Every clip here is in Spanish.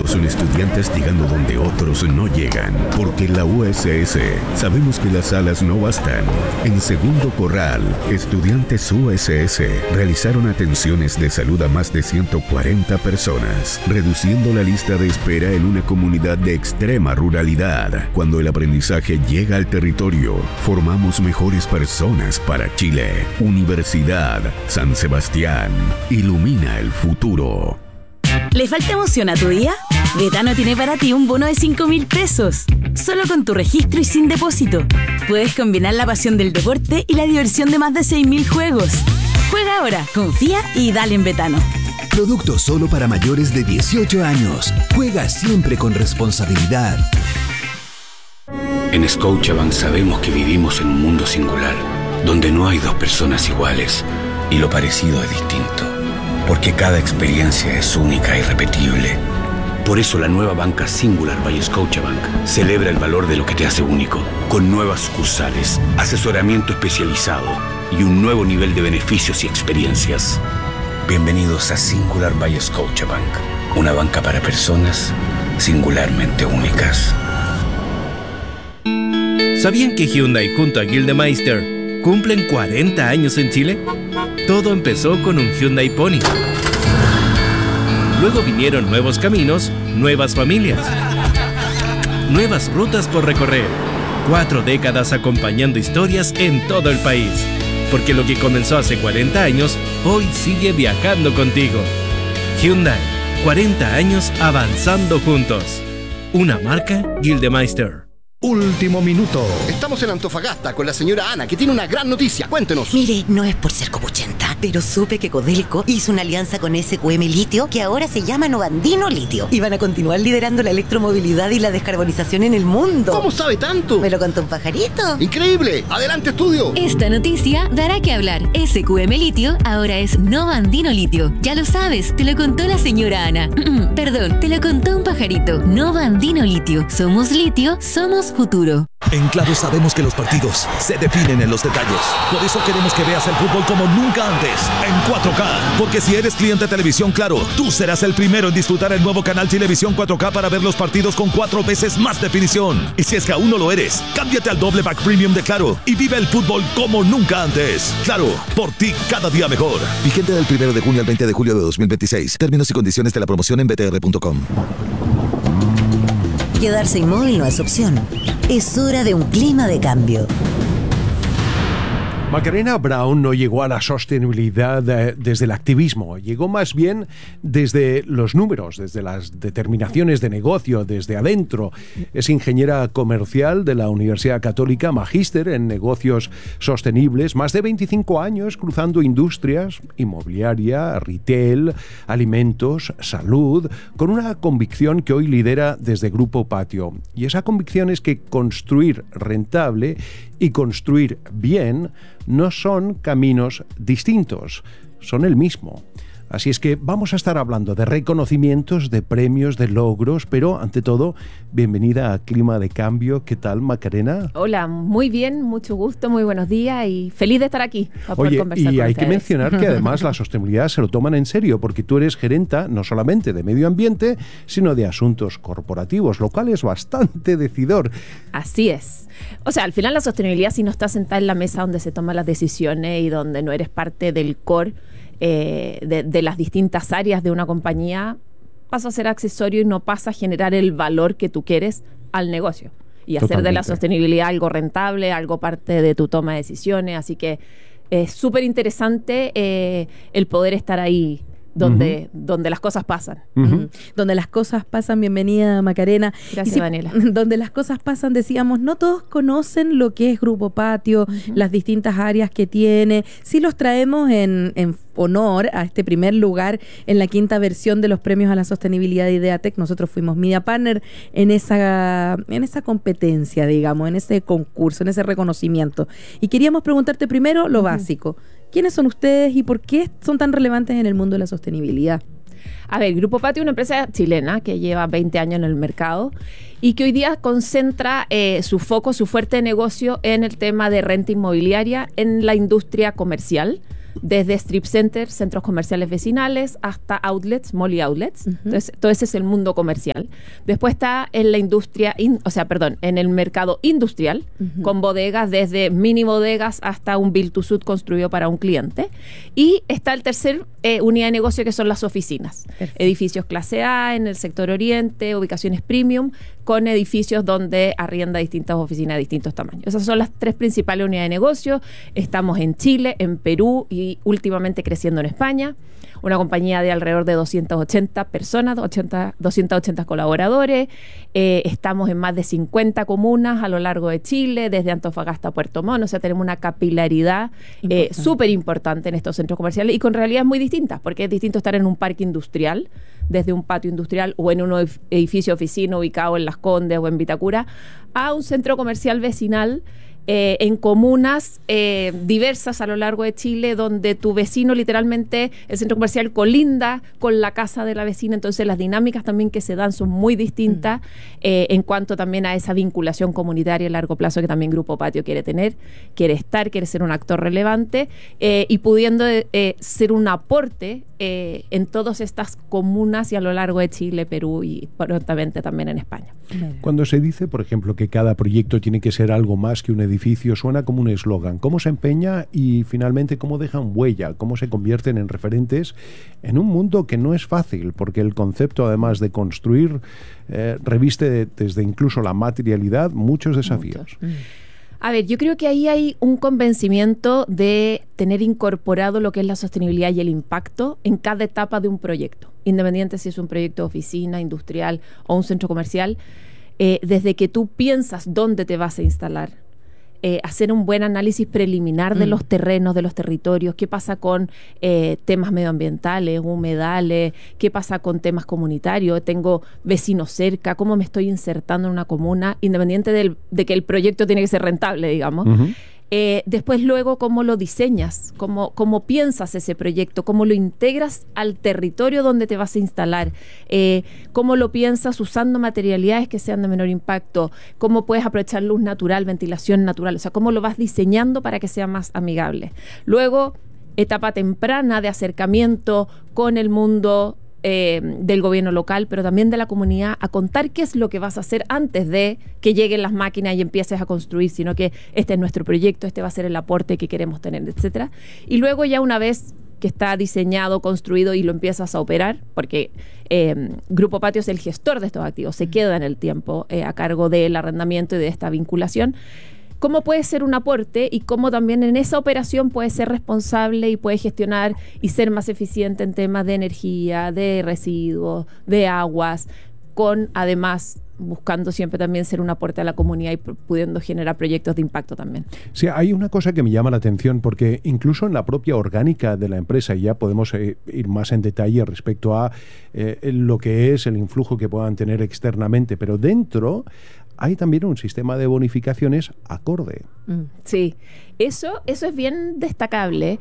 Todos son estudiantes llegando donde otros no llegan, porque en la USS sabemos que las alas no bastan. En Segundo Corral, estudiantes USS realizaron atenciones de salud a más de 140 personas, reduciendo la lista de espera en una comunidad de extrema ruralidad. Cuando el aprendizaje llega al territorio, formamos mejores personas para Chile. Universidad San Sebastián, ilumina el futuro. ¿Le falta emoción a tu día? Betano tiene para ti un bono de 5.000 pesos. Solo con tu registro y sin depósito. Puedes combinar la pasión del deporte y la diversión de más de 6.000 juegos. Juega ahora, confía y dale en Betano. Producto solo para mayores de 18 años. Juega siempre con responsabilidad. En Scotiabank sabemos que vivimos en un mundo singular, donde no hay dos personas iguales y lo parecido es distinto. Porque cada experiencia es única e irrepetible. Por eso la nueva banca Singular by Scotiabank celebra el valor de lo que te hace único, con nuevas sucursales, asesoramiento especializado y un nuevo nivel de beneficios y experiencias. Bienvenidos a Singular by Scotiabank, una banca para personas singularmente únicas. ¿Sabían que Hyundai junto a Gildemeister cumplen 40 años en Chile? Todo empezó con un Hyundai Pony. Luego vinieron nuevos caminos, nuevas familias, nuevas rutas por recorrer. 4 décadas acompañando historias en todo el país. Porque lo que comenzó hace 40 años, hoy sigue viajando contigo. Hyundai, 40 años avanzando juntos. Una marca Gildemeister. Último minuto. Estamos en Antofagasta con la señora Ana, que tiene una gran noticia. Cuéntenos. Mire, no es por ser copuchenta, pero supe que Codelco hizo una alianza con SQM Litio, que ahora se llama Novandino Litio. Y van a continuar liderando la electromovilidad y la descarbonización en el mundo. ¿Cómo sabe tanto? ¿Me lo contó un pajarito? ¡Increíble! ¡Adelante, estudio! Esta noticia dará que hablar. SQM Litio ahora es Novandino Litio. Ya lo sabes, te lo contó la señora Ana. Perdón, te lo contó un pajarito. Novandino Litio. Somos litio, somos futuro. En Claro sabemos que los partidos se definen en los detalles. Por eso queremos que veas el fútbol como nunca antes, en 4K. Porque si eres cliente de Televisión Claro, tú serás el primero en disfrutar el nuevo canal Televisión 4K para ver los partidos con 4 veces más definición. Y si es que aún no lo eres, cámbiate al doble pack premium de Claro y vive el fútbol como nunca antes. Claro, por ti cada día mejor. Vigente del 1 de junio al 20 de julio de 2026. Términos y condiciones de la promoción en btr.com. Quedarse inmóvil no es opción. Es hora de un clima de cambio. Macarena Brown no llegó a la sostenibilidad desde el activismo, llegó más bien desde los números, desde las determinaciones de negocio, desde adentro. Es ingeniera comercial de la Universidad Católica, magíster en negocios sostenibles, más de 25 años cruzando industrias, inmobiliaria, retail, alimentos, salud, con una convicción que hoy lidera desde Grupo Patio. Y esa convicción es que construir rentable y construir bien no son caminos distintos, son el mismo. Así es que vamos a estar hablando de reconocimientos, de premios, de logros, pero ante todo, bienvenida a Clima de Cambio. ¿Qué tal, Macarena? Hola, muy bien, mucho gusto, muy buenos días y feliz de estar aquí para poder conversar y con hay ustedes. que mencionar que además la sostenibilidad se lo toman en serio, porque tú eres gerenta no solamente de medio ambiente, sino de asuntos corporativos, lo cual es bastante decidor. Así es. O sea, al final la sostenibilidad, si no estás sentada en la mesa donde se toman las decisiones y donde no eres parte del core de las distintas áreas de una compañía, pasa a ser accesorio y no pasa a generar el valor que tú quieres al negocio. Y hacer de la sostenibilidad algo rentable, algo parte de tu toma de decisiones. Así que es súper interesante el poder estar ahí donde las cosas pasan. Donde las cosas pasan, bienvenida Macarena. Gracias, Daniela. Donde las cosas pasan, decíamos, no todos conocen lo que es Grupo Patio, las distintas áreas que tiene. Sí los traemos en honor a este primer lugar en la 5ª versión de los premios a la sostenibilidad de Ideatec. Nosotros fuimos Media Partner en esa competencia, digamos, en ese concurso, en ese reconocimiento. Y queríamos preguntarte primero lo básico. ¿Quiénes son ustedes y por qué son tan relevantes en el mundo de la sostenibilidad? A ver, Grupo Patio es una empresa chilena que lleva 20 años en el mercado y que hoy día concentra su foco, su fuerte negocio en el tema de renta inmobiliaria en la industria comercial, desde strip centers, centros comerciales vecinales, hasta outlets, mall y outlets. Entonces, todo ese es el mundo comercial. Después está en la industria, en el mercado industrial, con bodegas, desde mini bodegas hasta un build to suit construido para un cliente. Y está el tercer unidad de negocio, que son las oficinas. Perfecto. Edificios clase A en el sector oriente, ubicaciones premium, con edificios donde arrienda distintas oficinas de distintos tamaños. Esas son las tres principales unidades de negocio. Estamos en Chile, en Perú y últimamente creciendo en España. Una compañía de alrededor de 280 personas, 280 colaboradores. Estamos en más de 50 comunas a lo largo de Chile, desde Antofagasta a Puerto Montt. O sea, tenemos una capilaridad súper importante en estos centros comerciales y con realidades muy distintas, porque es distinto estar en un parque industrial, desde un patio industrial o en un edificio oficina ubicado en Las Condes o en Vitacura, a un centro comercial vecinal en comunas diversas a lo largo de Chile, donde tu vecino literalmente, el centro comercial colinda con la casa de la vecina. Entonces las dinámicas también que se dan son muy distintas en cuanto también a esa vinculación comunitaria a largo plazo que también Grupo Patio quiere tener, quiere estar, quiere ser un actor relevante y pudiendo ser un aporte en todas estas comunas y a lo largo de Chile, Perú y prontamente también en España. Cuando se dice, por ejemplo, que cada proyecto tiene que ser algo más que un edificio, suena como un eslogan. ¿Cómo se empeña y finalmente cómo dejan huella? ¿Cómo se convierten en referentes en un mundo que no es fácil? Porque el concepto, además de construir, reviste desde incluso la materialidad muchos desafíos. A ver, yo creo que ahí hay un convencimiento de tener incorporado lo que es la sostenibilidad y el impacto en cada etapa de un proyecto, independiente si es un proyecto de oficina, industrial o un centro comercial. Desde que tú piensas dónde te vas a instalar, hacer un buen análisis preliminar de los terrenos, de los territorios, qué pasa con temas medioambientales, humedales, qué pasa con temas comunitarios, tengo vecinos cerca, cómo me estoy insertando en una comuna, independiente de que el proyecto tiene que ser rentable, digamos. Después luego cómo lo diseñas, cómo piensas ese proyecto, cómo lo integras al territorio donde te vas a instalar, cómo lo piensas usando materialidades que sean de menor impacto, cómo puedes aprovechar luz natural, ventilación natural, o sea, cómo lo vas diseñando para que sea más amigable. Luego, etapa temprana de acercamiento con el mundo del gobierno local, pero también de la comunidad, a contar qué es lo que vas a hacer antes de que lleguen las máquinas y empieces a construir, sino que este es nuestro proyecto, este va a ser el aporte que queremos tener, etcétera. Y luego ya una vez que está diseñado, construido y lo empiezas a operar, porque Grupo Patio es el gestor de estos activos, se queda en el tiempo a cargo del arrendamiento y de esta vinculación. Cómo puede ser un aporte y cómo también en esa operación puede ser responsable y puede gestionar y ser más eficiente en temas de energía, de residuos, de aguas, con además buscando siempre también ser un aporte a la comunidad y pudiendo generar proyectos de impacto también. Sí, hay una cosa que me llama la atención porque incluso en la propia orgánica de la empresa, y ya podemos ir más en detalle respecto a lo que es el influjo que puedan tener externamente, pero dentro hay también un sistema de bonificaciones acorde. Sí, eso es bien destacable.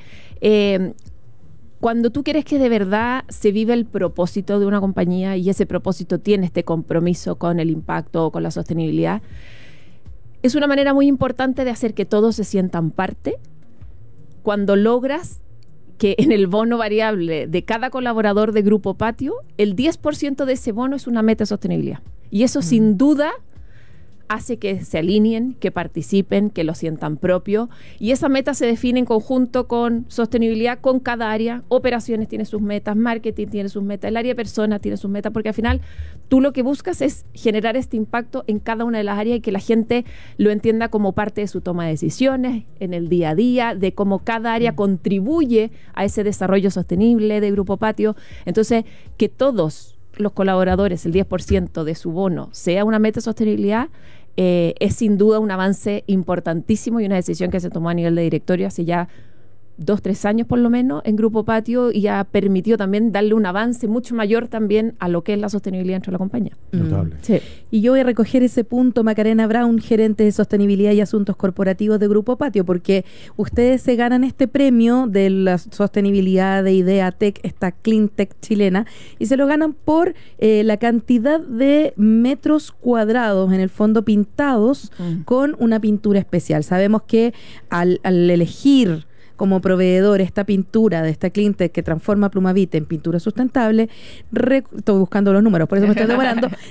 Cuando tú quieres que de verdad se vive el propósito de una compañía y ese propósito tiene este compromiso con el impacto o con la sostenibilidad, es una manera muy importante de hacer que todos se sientan parte. Cuando logras que en el bono variable de cada colaborador de Grupo Patio, el 10% de ese bono es una meta de sostenibilidad. Y eso sin duda hace que se alineen, que participen, que lo sientan propio. Y esa meta se define en conjunto con sostenibilidad con cada área. Operaciones tiene sus metas, marketing tiene sus metas, el área de personas tiene sus metas, porque al final tú lo que buscas es generar este impacto en cada una de las áreas y que la gente lo entienda como parte de su toma de decisiones en el día a día, de cómo cada área contribuye a ese desarrollo sostenible de Grupo Patio. Entonces, que todos los colaboradores, el 10% de su bono sea una meta de sostenibilidad, es sin duda un avance importantísimo y una decisión que se tomó a nivel de directorio hace ya 2-3 años por lo menos en Grupo Patio, y ha permitido también darle un avance mucho mayor también a lo que es la sostenibilidad dentro de la compañía. Notable. Sí. Y yo voy a recoger ese punto, Macarena Brown, gerente de Sostenibilidad y Asuntos Corporativos de Grupo Patio, porque ustedes se ganan este premio de la sostenibilidad de IdeaTech, esta Clean Tech chilena, y se lo ganan por la cantidad de metros cuadrados, en el fondo pintados con una pintura especial. Sabemos que al elegir como proveedor esta pintura de esta Cleantech que transforma Plumavit en pintura sustentable, estoy buscando los números, por eso me estoy demorando,